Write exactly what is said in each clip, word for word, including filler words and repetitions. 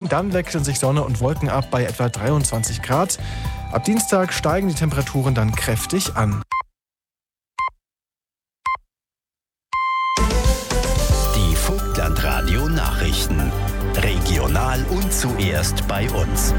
dann wechseln sich Sonne und Wolken ab bei etwa dreiundzwanzig Grad. Ab Dienstag steigen die Temperaturen dann kräftig an. Die Vogtlandradio Nachrichten. Regional und zuerst bei uns.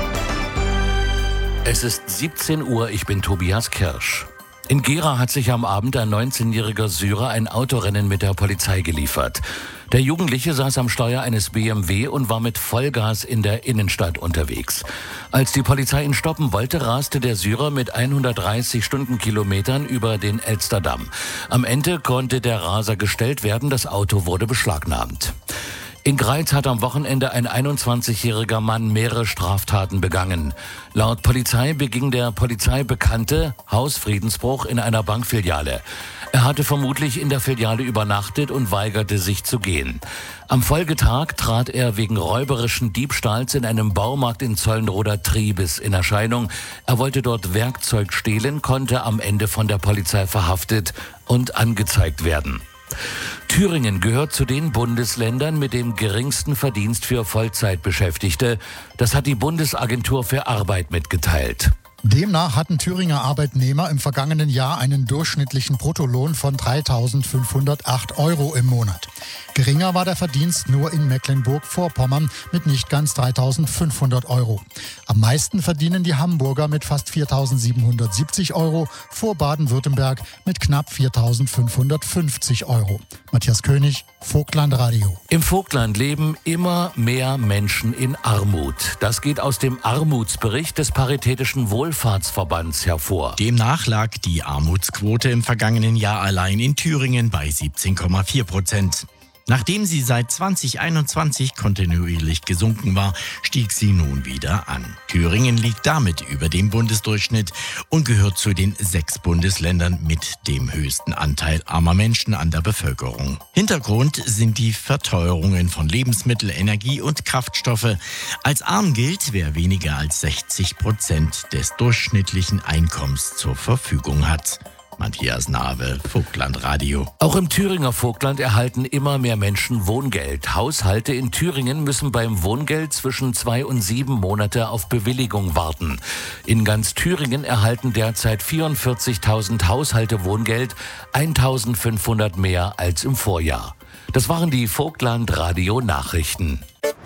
Es ist siebzehn Uhr, ich bin Tobias Kirsch. In Gera hat sich am Abend ein neunzehnjähriger Syrer ein Autorennen mit der Polizei geliefert. Der Jugendliche saß am Steuer eines B M W und war mit Vollgas in der Innenstadt unterwegs. Als die Polizei ihn stoppen wollte, raste der Syrer mit hundertdreißig Stundenkilometern über den Elsterdamm. Am Ende konnte der Raser gestellt werden, das Auto wurde beschlagnahmt. In Greiz hat am Wochenende ein einundzwanzigjähriger Mann mehrere Straftaten begangen. Laut Polizei beging der Polizeibekannte Hausfriedensbruch in einer Bankfiliale. Er hatte vermutlich in der Filiale übernachtet und weigerte sich zu gehen. Am Folgetag trat er wegen räuberischen Diebstahls in einem Baumarkt in Zollenroder Triebes in Erscheinung. Er wollte dort Werkzeug stehlen, konnte am Ende von der Polizei verhaftet und angezeigt werden. Thüringen gehört zu den Bundesländern mit dem geringsten Verdienst für Vollzeitbeschäftigte. Das hat die Bundesagentur für Arbeit mitgeteilt. Demnach hatten Thüringer Arbeitnehmer im vergangenen Jahr einen durchschnittlichen Bruttolohn von dreitausendfünfhundertacht Euro im Monat. Geringer war der Verdienst nur in Mecklenburg-Vorpommern mit nicht ganz dreitausendfünfhundert Euro. Am meisten verdienen die Hamburger mit fast viertausendsiebenhundertsiebzig Euro, vor Baden-Württemberg mit knapp viertausendfünfhundertfünfzig Euro. Matthias König, Vogtlandradio. Im Vogtland leben immer mehr Menschen in Armut. Das geht aus dem Armutsbericht des Paritätischen Wohlfahrtsverbands hervor. Demnach lag die Armutsquote im vergangenen Jahr allein in Thüringen bei siebzehn Komma vier Prozent. Nachdem sie seit zweitausendeinundzwanzig kontinuierlich gesunken war, stieg sie nun wieder an. Thüringen liegt damit über dem Bundesdurchschnitt und gehört zu den sechs Bundesländern mit dem höchsten Anteil armer Menschen an der Bevölkerung. Hintergrund sind die Verteuerungen von Lebensmitteln, Energie und Kraftstoffe. Als arm gilt, wer weniger als sechzig Prozent des durchschnittlichen Einkommens zur Verfügung hat. Matthias Nawe, Vogtlandradio. Auch im Thüringer Vogtland erhalten immer mehr Menschen Wohngeld. Haushalte in Thüringen müssen beim Wohngeld zwischen zwei und sieben Monate auf Bewilligung warten. In ganz Thüringen erhalten derzeit vierundvierzigtausend Haushalte Wohngeld, eintausendfünfhundert mehr als im Vorjahr. Das waren die Vogtlandradio Nachrichten.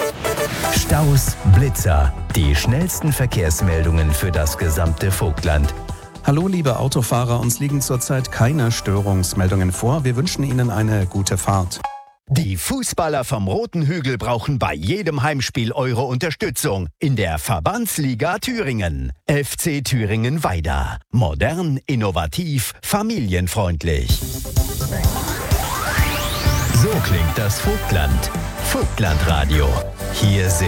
Staus, Blitzer, die schnellsten Verkehrsmeldungen für das gesamte Vogtland. Hallo liebe Autofahrer, uns liegen zurzeit keine Störungsmeldungen vor. Wir wünschen Ihnen eine gute Fahrt. Die Fußballer vom Roten Hügel brauchen bei jedem Heimspiel eure Unterstützung in der Verbandsliga Thüringen. F C Thüringen Weida. Modern, innovativ, familienfreundlich. So klingt das Vogtland. Vogtlandradio. Hier sind